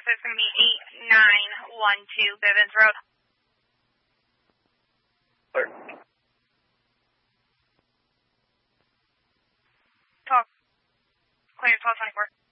so it's going to be 8912 Bivens Road. Clear. Talk. Clear 1224.